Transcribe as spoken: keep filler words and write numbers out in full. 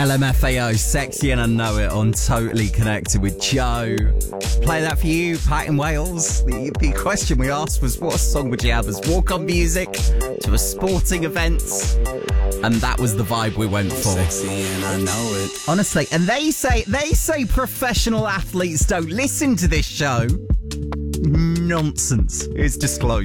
L M F A O, Sexy and I Know It on Totally Connected with Joe. Play that for you, Pat in Wales. The, the question we asked was, what song would you have as walk-on music to a sporting event? And that was the vibe we went for. Sexy and I know it. Honestly, and they say they say professional athletes don't listen to this show. Nonsense. It's disclosed.